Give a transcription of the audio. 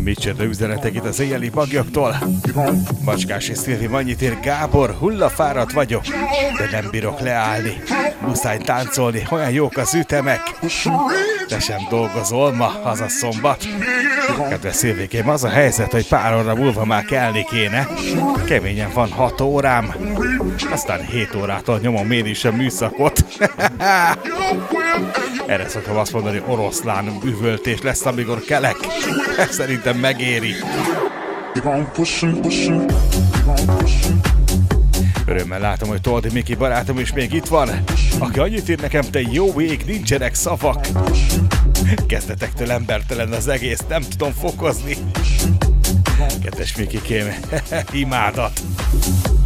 Micsoda üzenetek itt az éjjeli bagyoktól. Macskás és Szilvi annyit ír: Gábor, hullafáradt vagyok, de nem bírok leállni. Muszáj táncolni, olyan jók az ütemek. Te sem dolgozol ma, az a szombat. Kedves Szilvikém, az a helyzet, hogy pár óra múlva már kelni kéne. Keményen van 6 órám. Aztán 7 órától nyomom én is a műszakot. Erre szoktam azt mondani, oroszlán üvöltés lesz, amikor kelek. Szerintem megéri. Örömmel látom, hogy Toldi Miki barátom is még itt van, aki annyit ír nekem: te jó ég, nincsenek szavak. Kezdetektől embertelen az egész, nem tudom fokozni. Kedves Mikikém, imádat.